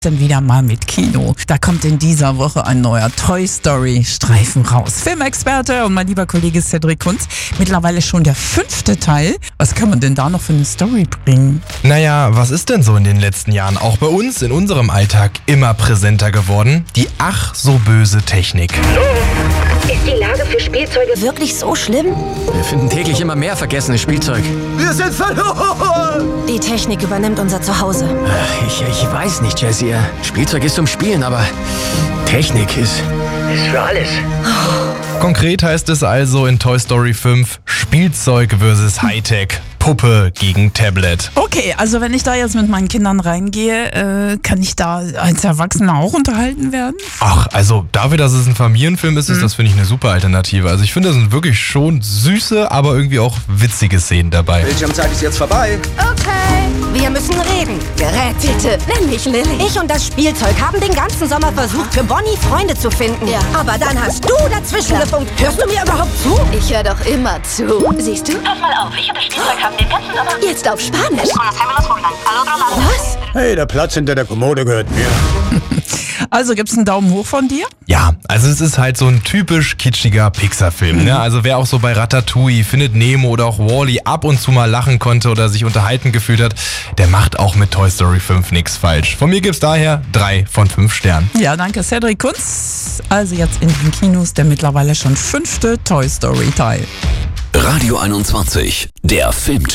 Dann wieder mal mit Kino. Da kommt in dieser Woche ein neuer Toy Story Streifen raus. Filmexperte und mein lieber Kollege Cedric Kunz. Mittlerweile schon der 5. Teil. Was kann man denn da noch für eine Story bringen? Naja, was ist denn so in den letzten Jahren auch bei uns in unserem Alltag immer präsenter geworden? Die ach so böse Technik. Ist die Lage für Spielzeuge wirklich so schlimm? Wir finden täglich immer mehr vergessenes Spielzeug. Wir sind verloren! Die Technik übernimmt unser Zuhause. Ich weiß nicht, Jessie. Spielzeug ist zum Spielen, aber Technik ist für alles. Konkret heißt es also in Toy Story 5 Spielzeug versus Hightech. Puppe gegen Tablet. Okay, also wenn ich da jetzt mit meinen Kindern reingehe, kann ich da als Erwachsener auch unterhalten werden? Ach, also dafür, dass es ein Familienfilm ist, das finde ich eine super Alternative. Also ich finde, da sind wirklich schon süße, aber irgendwie auch witzige Szenen dabei. Bildschirmzeit ist jetzt vorbei. Okay, wir müssen reden. Gerät, bitte, nenn mich Lilly. Ich und das Spielzeug haben den ganzen Sommer versucht, für Bonnie Freunde zu finden. Ja. Aber dann hast du dazwischen gefunkt. Hörst du mir überhaupt zu? Ich höre doch immer zu. Siehst du? Pass mal auf, ich und das Spielzeug haben den ganzen Sommer... Jetzt auf Spanisch. Was? Hey, der Platz hinter der Kommode gehört mir. Also gibt's einen Daumen hoch von dir? Ja, also es ist halt so ein typisch kitschiger Pixar-Film. Ne? Also wer auch so bei Ratatouille, Findet Nemo oder auch Wall-E ab und zu mal lachen konnte oder sich unterhalten gefühlt hat, der macht auch mit Toy Story 5 nichts falsch. Von mir gibt's daher 3 von 5 Sternen. Ja, danke Cedric Kunz. Also jetzt in den Kinos der mittlerweile schon 5. Toy Story Teil. Radio 21, der Film.